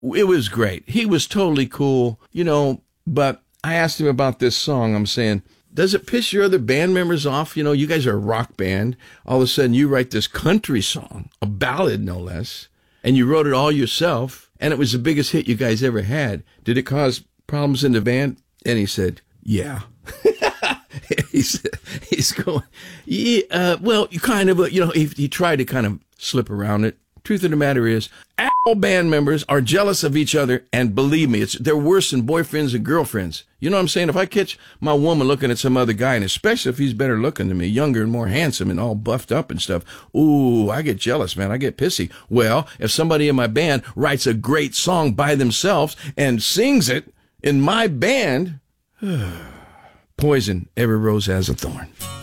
It was great. He was totally cool, but I asked him about this song. I'm saying, does it piss your other band members off? You guys are a rock band. All of a sudden you write this country song, a ballad no less, and you wrote it all yourself, and it was the biggest hit you guys ever had. Did it cause problems in the band? And he said, yeah. he's going, yeah, well, you kind of, he tried to kind of slip around it. Truth of the matter is, all band members are jealous of each other, and believe me, they're worse than boyfriends and girlfriends. You know what I'm saying? If I catch my woman looking at some other guy, and especially if he's better looking than me, younger and more handsome and all buffed up and stuff, ooh, I get jealous, man. I get pissy. Well, if somebody in my band writes a great song by themselves and sings it in my band, poison, every rose has a thorn.